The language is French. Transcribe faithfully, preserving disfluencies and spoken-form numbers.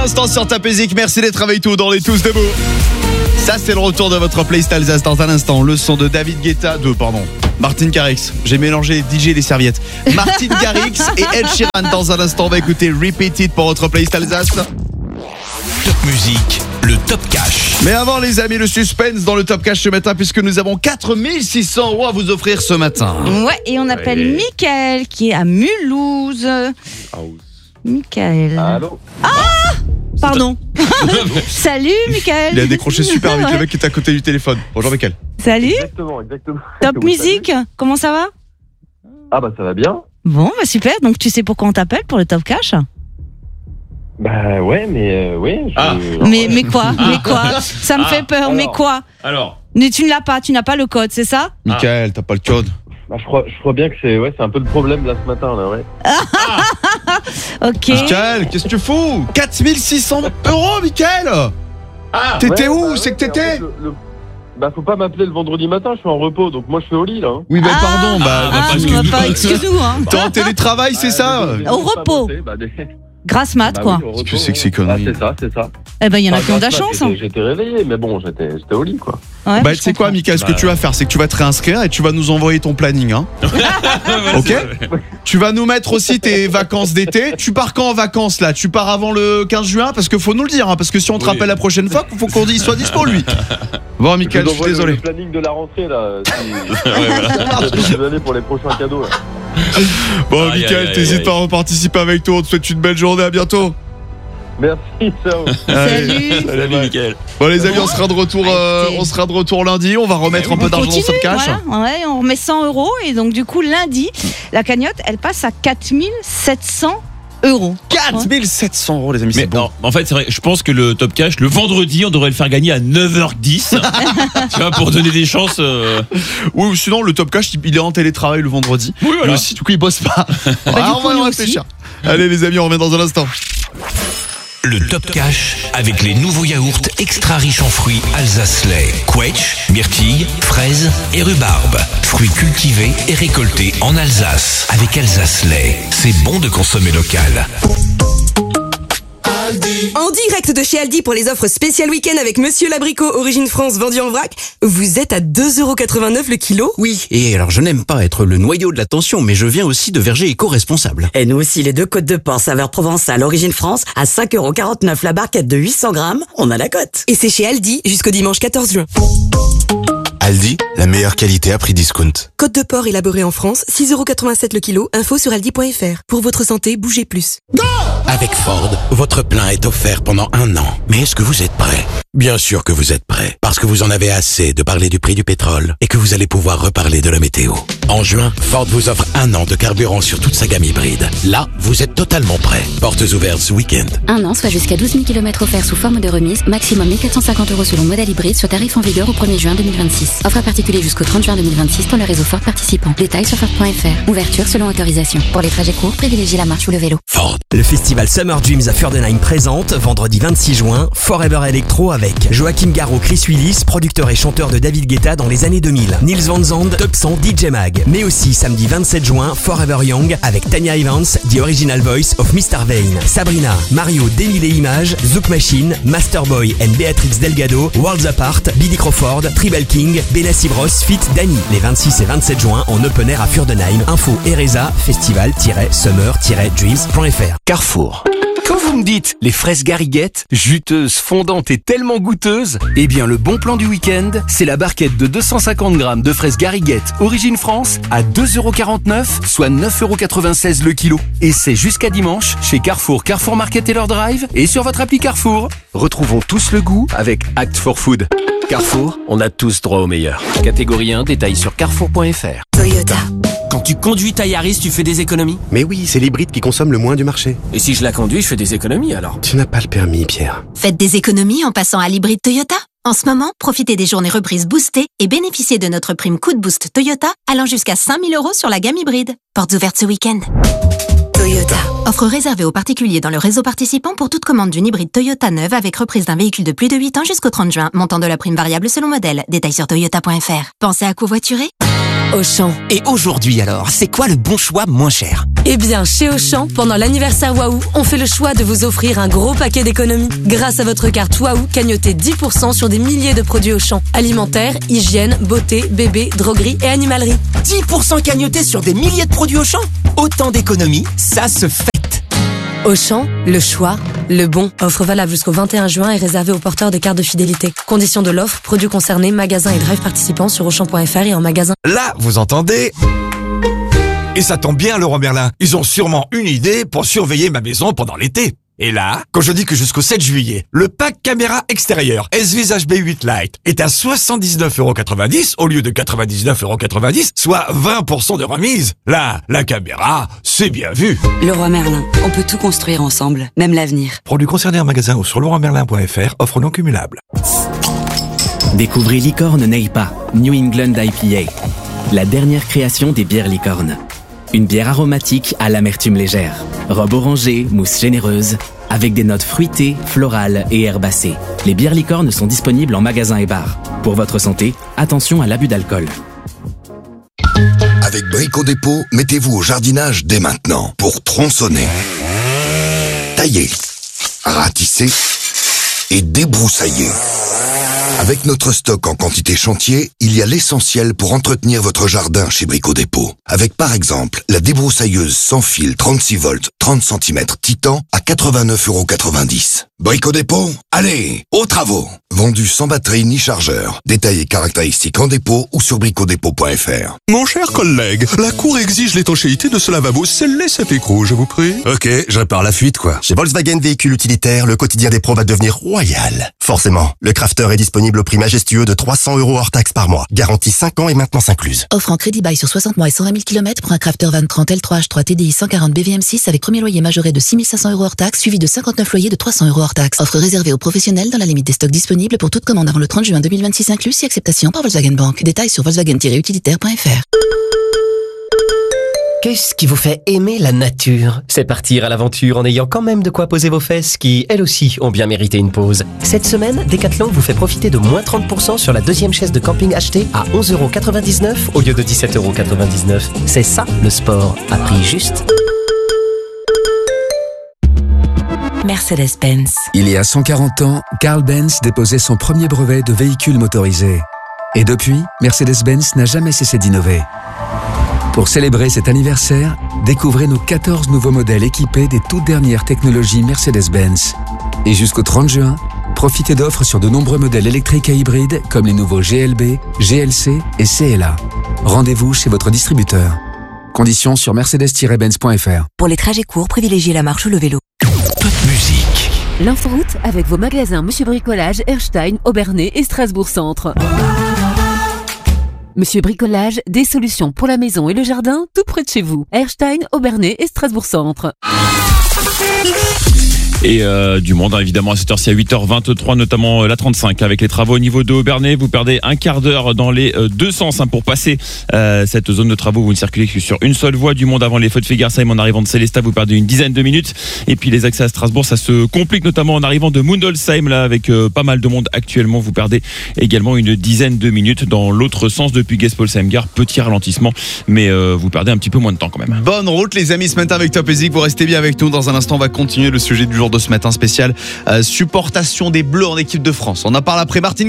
l'instant sur Tapézique. Merci d'être avec nous dans les Tous Debout. Ça, c'est le retour de votre playlist Alsace dans un instant. Le son de David Guetta, de, pardon, Martin Garrix. J'ai mélangé D J et les serviettes. Martin Garrix et Ed Sheeran dans un instant. On va écouter Repeat It pour votre playlist Alsace. Top musique, le Top Cash. Mais avant les amis, le suspense dans le Top Cash ce matin, puisque nous avons quatre mille six cents euros à vous offrir ce matin. Ouais, et on appelle Ouais. Michael qui est à Mulhouse. Michael. Allô. Ah Pardon. Salut Michael. Il a décroché super vite, Ouais. le mec qui est à côté du téléphone. Bonjour Michael. Salut. Exactement, exactement. Top Vous musique, savez comment ça va? Ah bah ça va bien. Bon, bah super, donc tu sais pourquoi on t'appelle pour le Top Cash? Bah ouais, mais euh, ouais. Je... Ah. alors, Mais, ouais. mais quoi? Mais quoi? Ça me Ah, fait peur, mais alors. quoi? Alors, Mais tu ne l'as pas, tu n'as pas le code, c'est ça? Michael, t'as pas le code. Bah, je crois, je crois bien que c'est, ouais, c'est un peu le problème là ce matin là, ouais. Ok. Michael, qu'est-ce que tu fous? quatre mille six cents euros, Michael. ah, T'étais Ouais, où? bah, C'est ouais, que mais en t'étais fait, le- le- Bah faut pas m'appeler le vendredi matin, je suis en repos, donc moi je suis au lit là. Hein. Oui, mais Ah. pardon, bah, Ah, Ah, excuse-nous. bah, excuse-nous, hein. t'es en télétravail, c'est Ah, ça? désolé, Au j'ai pas repos. bossé, bah, des- Grasse mat, bah quoi. oui, au Qu'est-ce que repos, c'est que ces ouais. conneries? Ah, c'est ça, c'est ça. Eh ben, il y en a Enfin, qui ont de la grâce, chance. J'étais, j'étais réveillé, mais bon, j'étais, j'étais au lit quoi. Ouais, Bah, je tu sais quoi, comprends. Michael, ce que Bah. tu vas faire, c'est que tu vas te réinscrire et tu vas nous envoyer ton planning, hein. Ok? Tu vas nous mettre aussi tes vacances d'été. Tu pars quand en vacances là? Tu pars avant le quinze juin? Parce que faut nous le dire, hein, parce que si on te Oui. rappelle la prochaine fois, faut qu'on dise soit dispo lui. Bon, Michael, je vous suis envoie le- désolé. Le planning de la rentrée là. Si... Ouais, voilà. vous allez pour les prochains cadeaux là. Bon, Aïe, Michael, aïe, aïe, t'hésites aïe. pas à reparticiper avec toi. On te souhaite une belle journée. À bientôt. Merci, ciao. Salut. Salut Mickaël. Bon, les amis, on sera de retour, euh, Écoutez. on sera de retour lundi. On va remettre un peu On d'argent dans continue, ce cash. voilà. Ouais, on remet cent euros et donc du coup lundi, la cagnotte, elle passe à quatre mille sept cents euros. quatre mille sept cents euros, les amis, Mais c'est bon. non, en fait, c'est vrai, je pense que le Top Cash, le vendredi, on devrait le faire gagner à neuf heures dix. Tu vois, pour donner des chances. euh, Oui, ou sinon, le Top Cash, il est en télétravail le vendredi. Oui, voilà. Lui aussi, du coup, il bosse pas. du Ah, coup, on va nous y aussi. réfléchir. Allez, les amis, on revient dans un instant. Le Top Cash avec les nouveaux yaourts extra riches en fruits Alsace-Lait. Quetch, myrtille, fraises et rhubarbe. Fruits cultivés et récoltés en Alsace. Avec Alsace-Lait, c'est bon de consommer local. En direct de chez Aldi pour les offres spéciales week-end avec Monsieur Labricot, origine France, vendu en vrac. Vous êtes à deux euros quatre-vingt-neuf le kilo. Oui, et alors je n'aime pas être le noyau de l'attention, mais je viens aussi de Verger éco-responsable. Et nous aussi, les deux côtes de porc saveur provençale, origine France, à cinq euros quarante-neuf la barquette de huit cents grammes. On a la cote. Et c'est chez Aldi jusqu'au dimanche quatorze juin. Aldi, la meilleure qualité à prix discount. Côte de porc élaborée en France, six euros quatre-vingt-sept le kilo. Info sur aldi point fr. Pour votre santé, bougez plus. Avec Ford, votre plein est offert pendant un an. Mais est-ce que vous êtes prêt? Bien sûr que vous êtes prêt, parce que vous en avez assez de parler du prix du pétrole et que vous allez pouvoir reparler de la météo. En juin, Ford vous offre un an de carburant sur toute sa gamme hybride. Là, vous êtes totalement prêt. Portes ouvertes ce week-end. Un an, soit jusqu'à douze mille kilomètres offerts sous forme de remise, maximum mille quatre cent cinquante euros selon modèle hybride sur tarif en vigueur au premier juin deux mille vingt-six. Offre à particulier jusqu'au trente juin deux mille vingt-six dans le réseau Ford participant. Détails sur Ford point fr. Ouverture selon autorisation. Pour les trajets courts, privilégiez la marche ou le vélo. Ford. Le festival Summer Dreams à Furdenheim présente, vendredi vingt-six juin, Forever Electro avec Joachim Garraud, Chris Willis, producteur et chanteur de David Guetta dans les années deux mille, Nils Van Zandt, Top cent, D J Mag. Mais aussi samedi vingt-sept juin, Forever Young avec Tanya Evans, The Original Voice of mister Vane, Sabrina, Mario, Démile et Images, Zouk Machine, Masterboy and Beatrix Delgado, Worlds Apart, Billy Crawford, Tribal King, Benassi Bros, Fit Danny. Les vingt-six et vingt-sept juin en open air à Furdenheim. Info Ereza, festival-summer-dreams point fr. Carrefour. Quand vous me dites les fraises Garriguette, juteuses, fondantes et tellement goûteuses, eh bien le bon plan du week-end, c'est la barquette de deux cent cinquante grammes de fraises Garriguette origine France à deux euros quarante-neuf, soit neuf euros quatre-vingt-seize le kilo. Et c'est jusqu'à dimanche chez Carrefour, Carrefour Market et leur drive et sur votre appli Carrefour. Retrouvons tous le goût avec Act for Food. Carrefour, on a tous droit au meilleur. Catégorie un, détail sur carrefour point fr. Toyota. Quand tu conduis ta Yaris, tu fais des économies? Mais oui, c'est l'hybride qui consomme le moins du marché. Et si je la conduis, je fais des économies alors? Tu n'as pas le permis, Pierre. Faites des économies en passant à l'hybride Toyota. En ce moment, profitez des journées reprises boostées et bénéficiez de notre prime coup de boost Toyota allant jusqu'à cinq mille euros sur la gamme hybride. Portes ouvertes ce week-end. Toyota. Offre réservée aux particuliers dans le réseau participant pour toute commande d'une hybride Toyota neuve avec reprise d'un véhicule de plus de huit ans jusqu'au trente juin. Montant de la prime variable selon modèle. Détails sur toyota point fr. Pensez à covoiturer? Auchan. Et aujourd'hui alors, c'est quoi le bon choix moins cher? Eh bien, chez Auchan, pendant l'anniversaire Waouh, on fait le choix de vous offrir un gros paquet d'économies. Grâce à votre carte Waouh, cagnotez dix pour cent sur des milliers de produits Auchan. Alimentaire, hygiène, beauté, bébé, droguerie et animalerie. dix pour cent cagnotés sur des milliers de produits Auchan? Autant d'économies, ça se fête. Auchan, le choix, le bon. Offre valable jusqu'au vingt et un juin et réservée aux porteurs de cartes de fidélité. Conditions de l'offre, produits concernés, magasins et drive participants sur auchan point f r et en magasin. Là, vous entendez? Et ça tombe bien, Leroy Merlin. Ils ont sûrement une idée pour surveiller ma maison pendant l'été. Et là, quand je dis que jusqu'au sept juillet, le pack caméra extérieure S-Vis H B huit Lite est à soixante-dix-neuf euros quatre-vingt-dix au lieu de quatre-vingt-dix-neuf euros quatre-vingt-dix, soit vingt pour cent de remise. Là, la caméra, c'est bien vu. Leroy Merlin, on peut tout construire ensemble, même l'avenir. Produits concernés en magasin ou sur leroy merlin point f r, offre non cumulable. Découvrez Licorne Neipa, New England I P A, la dernière création des bières Licorne. Une bière aromatique à l'amertume légère. Robe orangée, mousse généreuse, avec des notes fruitées, florales et herbacées. Les bières Licorne sont disponibles en magasin et bar. Pour votre santé, attention à l'abus d'alcool. Avec Brico Dépôt, mettez-vous au jardinage dès maintenant pour tronçonner, tailler, ratisser et débroussailler. Avec notre stock en quantité chantier, il y a l'essentiel pour entretenir votre jardin chez Brico Dépôt. Avec par exemple la débroussailleuse sans fil trente-six volts, trente centimètres Titan à quatre-vingt-neuf euros quatre-vingt-dix. Brico Dépôt, allez, aux travaux. Vendu sans batterie ni chargeur. Détails et caractéristiques en dépôt ou sur brico dépôt point f r. Mon cher collègue, la Cour exige l'étanchéité de ce lavabo scellé cet écrou, je vous prie. Ok, je répare la fuite, quoi. Chez Volkswagen Véhicules Utilitaires, le quotidien des pros va devenir royal. Forcément, le Crafter est disponible au prix majestueux de trois cents euros hors taxe par mois. Garantie cinq ans et maintenance incluse. Offre en crédit bail sur soixante mois et cent vingt mille kilomètres pour un Crafter Van trente L trois H trois T D I cent quarante B V M six avec premier loyer majoré de six mille cinq cents euros hors taxe, suivi de cinquante-neuf loyers de trois cents euros hors taxe. Offre réservée aux professionnels dans la limite des stocks disponibles pour toute commande avant le trente juin deux mille vingt-six inclus, si acceptation par Volkswagen Bank. Détails sur volkswagen tiret utilitaire point f r. Qu'est-ce qui vous fait aimer la nature? C'est partir à l'aventure en ayant quand même de quoi poser vos fesses qui, elles aussi, ont bien mérité une pause. Cette semaine, Decathlon vous fait profiter de moins trente pour cent sur la deuxième chaise de camping achetée à onze euros quatre-vingt-dix-neuf au lieu de dix-sept euros quatre-vingt-dix-neuf. C'est ça, le sport, à prix juste. Mercedes-Benz. Il y a cent quarante ans, Carl Benz déposait son premier brevet de véhicule motorisé. Et depuis, Mercedes-Benz n'a jamais cessé d'innover. Pour célébrer cet anniversaire, découvrez nos quatorze nouveaux modèles équipés des toutes dernières technologies Mercedes-Benz. Et jusqu'au trente juin, profitez d'offres sur de nombreux modèles électriques et hybrides comme les nouveaux G L B, G L C et C L A. Rendez-vous chez votre distributeur. Conditions sur mercedes tiret benz point f r. Pour les trajets courts, privilégiez la marche ou le vélo. Top musique. L'inforoute avec vos magasins Monsieur Bricolage, Erstein, Aubernais et Strasbourg Centre. Monsieur Bricolage, des solutions pour la maison et le jardin, tout près de chez vous. Erstein, Aubernais et Strasbourg Centre. Et euh, du monde, hein, évidemment, à cette heure-ci à huit heures vingt-trois, notamment euh, la trente-cinq. Avec les travaux au niveau de Aubernais, vous perdez un quart d'heure dans les euh, deux sens hein, pour passer euh, cette zone de travaux. Vous ne circulez que sur une seule voie. Du monde avant les feux de Fegersheim en arrivant de Célestat, vous perdez une dizaine de minutes. Et puis les accès à Strasbourg, ça se complique notamment en arrivant de Mundolsheim, là, avec euh, pas mal de monde actuellement. Vous perdez également une dizaine de minutes dans l'autre sens depuis Gespolsheim-Gare. Petit ralentissement, mais euh, vous perdez un petit peu moins de temps quand même. Bonne route les amis ce matin avec Top Music. Vous restez bien avec nous. Dans un instant, on va continuer le sujet du jour de ce matin spécial euh, supportation des Bleus en équipe de France. On en parle après Martine.